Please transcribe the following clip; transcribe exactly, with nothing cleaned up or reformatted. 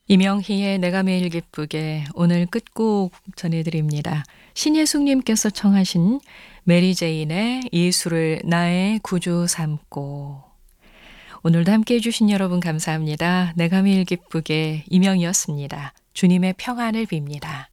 이명희의 내가 매일 기쁘게 오늘 끝곡 전해드립니다. 신예숙님께서 청하신 메리 제인의 예수를 나의 구주 삼고. 오늘도 함께해 주신 여러분 감사합니다. 내가 매일 기쁘게 이명희였습니다. 주님의 평안을 빕니다.